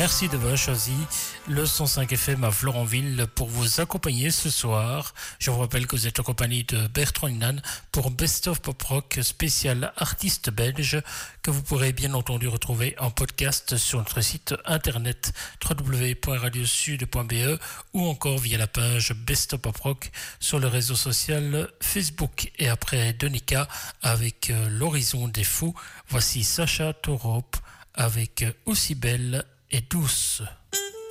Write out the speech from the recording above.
Merci d'avoir choisi le 105 FM à Florentville pour vous accompagner ce soir. Je vous rappelle que vous êtes en compagnie de Bertrand Hinan pour Best of Pop Rock spécial artiste belge que vous pourrez bien entendu retrouver en podcast sur notre site internet www.radiosud.be ou encore via la page Best of Pop Rock sur le réseau social Facebook. Et après Donika avec l'horizon des fous, voici Sacha Torop avec Aussi belle et douce.